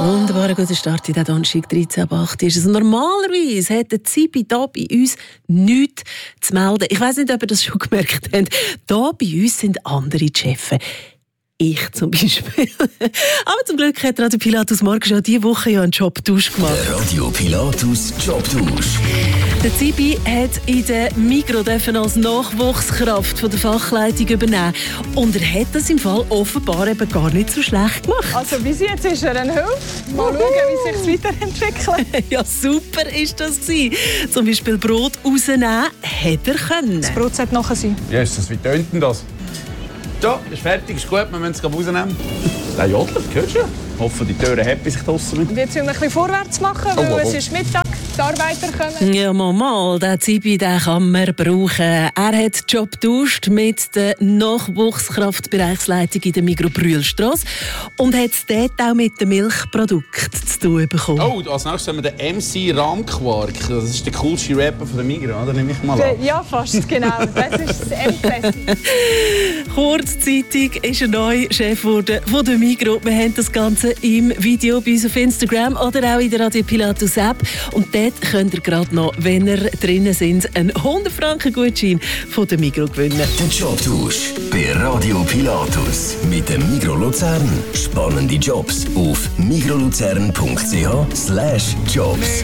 Wunderbarer guter Start in den Donnerstag 13.08 ist es. Normalerweise hat der Zibi hier bei uns nichts zu melden. Ich weiss nicht, ob ihr das schon gemerkt habt. Hier bei uns sind andere die Chefs. Ich zum Beispiel. Aber zum Glück hat Radio Pilatus morgen schon diese Woche einen Jobtausch gemacht. Der Radio Pilatus Jobtausch. Der Zibi hat in der Migros als Nachwuchskraft von der Fachleitung übernehmen. Und er hat das im Fall offenbar eben gar nicht so schlecht gemacht. Also bis jetzt ist er ein Hilfe. Mal schauen, wie sich es weiterentwickelt. Ja, super ist das gewesen. Zum Beispiel Brot rausnehmen, hat er können. Das Brot sollte nachher sein. Jesus, wie tönt denn das? So, ist fertig, ist gut, wir müssen es rausnehmen. Der Jodler, hörst du? Ich hoffe, die Türen happy sich draussen mit. Jetzt müssen wir ein bisschen vorwärts machen, weil es ist Mittag, die Arbeiter kommen. Ja, mal, den Zibi, den kann man brauchen. Er hat Job getauscht mit der Nachwuchskraftbereichsleitung in der Migros Brühlstrasse und hat es dort auch mit den Milchprodukten zu tun bekommen. Oh, als nächstes haben wir den MC Rahmquark. Das ist der coolste Rapper von der Migros, oder? Nehme ich mal an. Ja, fast, genau. Das ist das MC. Kurzzeitig ist er neu Chef geworden von der Migros. Wir haben das Ganze im Video bei uns auf Instagram oder auch in der Radio Pilatus App. Und dort könnt ihr gerade noch, wenn ihr drinnen sind, einen 100-Franken-Gutschein von der Migros gewinnen. Der Jobtausch bei Radio Pilatus mit dem Migros Luzern. Spannende Jobs auf migroluzern.ch/jobs.